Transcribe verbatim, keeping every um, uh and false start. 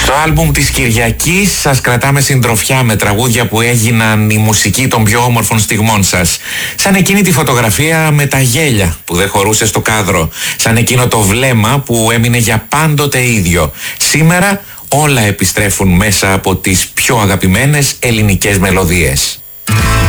Στο άλμπουμ της Κυριακής σας κρατάμε συντροφιά με τραγούδια που έγιναν η μουσική των πιο όμορφων στιγμών σας. Σαν εκείνη τη φωτογραφία με τα γέλια που δεν χωρούσε στο κάδρο. Σαν εκείνο το βλέμμα που έμεινε για πάντοτε ίδιο. Σήμερα όλα επιστρέφουν μέσα από τις πιο αγαπημένες ελληνικές μελωδίες.